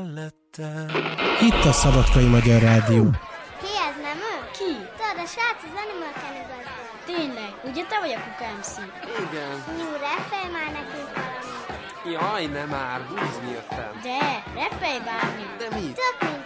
mellettem. Itt a Szabadkai Magyar Rádió. Ki ez, nem ő? Ki? Tudod, a srác az Animal Cannibals-ból. Tényleg? Ugye te vagy a Kuka MC? Igen. Nyú, rappelj már nekünk valamit. Jaj, nem már, húzni jöttem. De, repelj bármi. De mit? Tök mindegy.